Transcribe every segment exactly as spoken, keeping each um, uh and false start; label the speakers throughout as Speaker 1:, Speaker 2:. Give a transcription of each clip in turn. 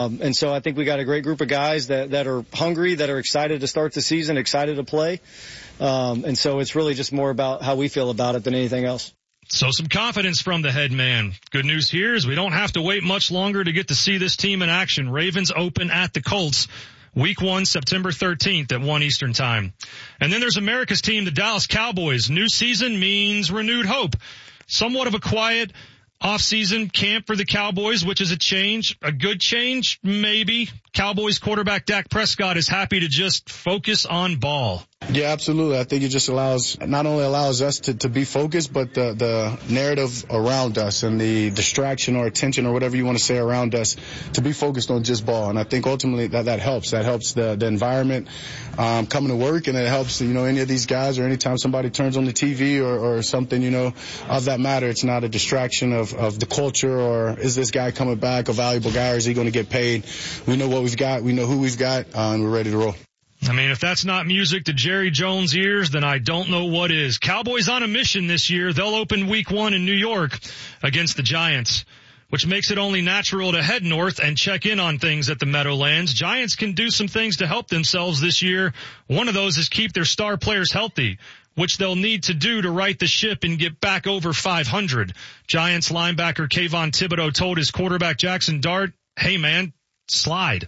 Speaker 1: Um, and so I think we got a great group of guys that, that are hungry, that are excited to start the season, excited to play. Um, and so it's really just more about how we feel about it than anything else.
Speaker 2: So some confidence from the head man. Good news here is we don't have to wait much longer to get to see this team in action. Ravens open at the Colts. Week one, September thirteenth at one Eastern time. And then there's America's team, the Dallas Cowboys. New season means renewed hope. Somewhat of a quiet off-season camp for the Cowboys, which is a change, a good change, maybe. Cowboys quarterback Dak Prescott is happy to just focus on ball.
Speaker 3: Yeah, absolutely. I think it just allows, not only allows us to, to be focused, but the, the narrative around us and the distraction or attention or whatever you want to say around us to be focused on just ball. And I think ultimately that, that helps. That helps the, the environment um, coming to work, and it helps, you know, any of these guys or anytime somebody turns on the T V or, or something, you know, of that matter. It's not a distraction of, of the culture or is this guy coming back a valuable guy or is he going to get paid? We know what we've got. We know who we've got, uh, and we're ready to roll.
Speaker 2: I mean, if that's not music to Jerry Jones' ears, then I don't know what is. Cowboys on a mission this year. They'll open week one in New York against the Giants, which makes it only natural to head north and check in on things at the Meadowlands. Giants can do some things to help themselves this year. One of those is keep their star players healthy, which they'll need to do to right the ship and get back over five hundred. Giants linebacker Kayvon Thibodeau told his quarterback Jackson Dart, hey man, slide.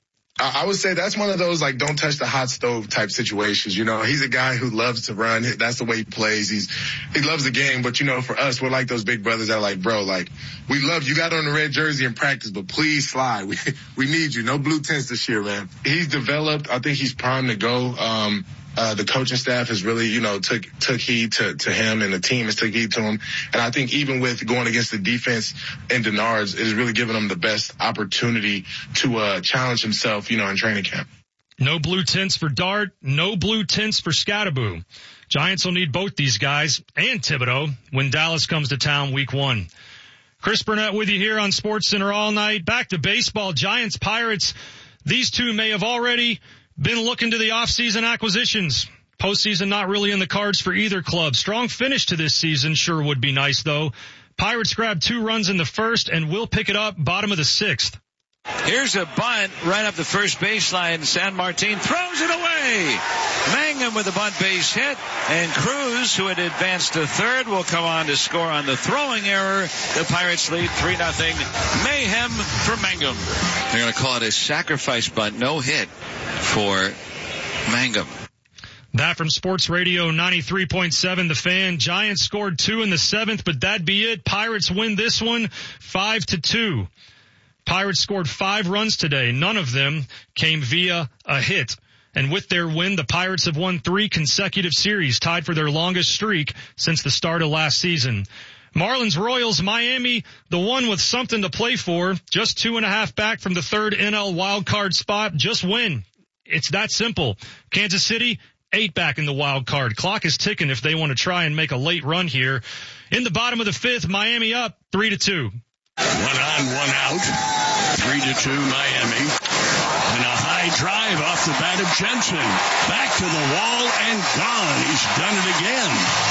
Speaker 4: I would say that's one of those, like, don't touch the hot stove type situations. You know, he's a guy who loves to run. That's the way he plays. He's, he loves the game. But, you know, for us, we're like those big brothers that are like, bro, like, we love you. Got on the red jersey in practice, but please slide. We, we need you. No blue tints this year, man. He's developed. I think he's primed to go. Um, Uh, the coaching staff has really, you know, took, took heed to, to him, and the team has took heed to him. And I think even with going against the defense in Denards, it has really given him the best opportunity to, uh, challenge himself, you know, in training camp.
Speaker 2: No blue tints for Dart, no blue tints for Scattaboo. Giants will need both these guys and Thibodeau when Dallas comes to town week one. Chris Burnett with you here on SportsCenter all night. Back to baseball. Giants, Pirates. These two may have already been looking to the off-season acquisitions. Postseason not really in the cards for either club. Strong finish to this season sure would be nice, though. Pirates grabbed two runs in the first and will pick it up bottom of the sixth.
Speaker 5: Here's a bunt right up the first baseline. San Martin throws it away. Mangum with a bunt base hit. And Cruz, who had advanced to third, will come on to score on the throwing error. The Pirates lead three nothing. Mayhem for Mangum. They're going to call it a sacrifice bunt. No hit for Mangum.
Speaker 2: That from Sports Radio ninety-three point seven, The Fan. Giants scored two in the seventh, but that'd be it. Pirates win this one five to two. Pirates scored five runs today. None of them came via a hit. And with their win, the Pirates have won three consecutive series, tied for their longest streak since the start of last season. Marlins, Royals, Miami, the one with something to play for, just two and a half back from the third N L wildcard spot. Just win. It's that simple. Kansas City, eight back in the wild card. Clock is ticking if they want to try and make a late run here. In the bottom of the fifth, Miami up three to two.
Speaker 6: One on, one out. Three to two, Miami. And a high drive off the bat of Jensen. Back to the wall and gone. He's done it again.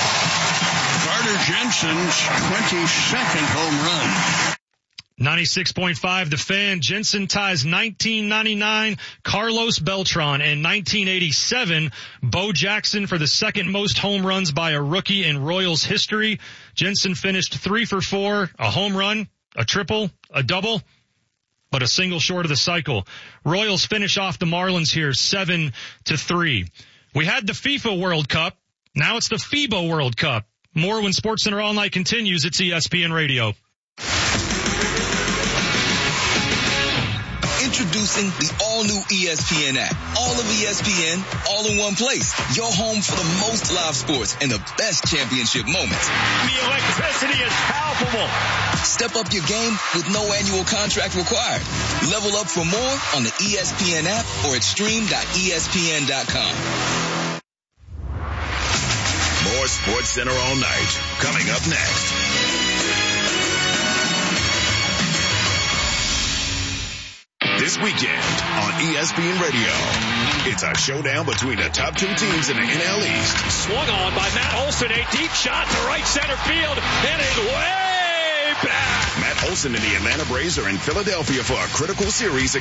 Speaker 6: Carter Jensen's twenty-second home run.
Speaker 2: ninety-six point five, The Fan. Jensen ties nineteen ninety-nine Carlos Beltran and nineteen eighty-seven Bo Jackson for the second most home runs by a rookie in Royals history. Jensen finished three for four, a home run, a triple, a double, but a single short of the cycle. Royals finish off the Marlins here seven to three. We had the FIFA World Cup. Now it's the FIBA World Cup. More when SportsCenter All Night continues. It's E S P N Radio.
Speaker 7: Introducing the all-new E S P N app. All of E S P N, all in one place. Your home for the most live sports and the best championship moments.
Speaker 8: The electricity is palpable.
Speaker 7: Step up your game with no annual contract required. Level up for more on the E S P N app or at stream dot E S P N dot com.
Speaker 9: More SportsCenter All Night coming up next. This weekend on E S P N Radio, it's a showdown between the top two teams in the N L East.
Speaker 8: Swung on by Matt Olson, a deep shot to right center field, heading way back.
Speaker 9: Matt Olson and the Atlanta Braves are in Philadelphia for a critical series against